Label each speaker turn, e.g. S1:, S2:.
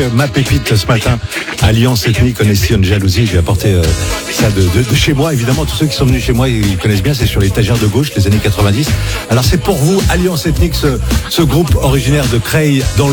S1: ma pépite ce matin. Alliance ethnique, honesty and jalousie. J'ai apporté ça de chez moi. Évidemment, tous ceux qui sont venus chez moi, ils connaissent bien. C'est sur l'étagère de gauche, les années 90. Alors c'est pour vous, Alliance ethnique, ce groupe originaire de Creil dans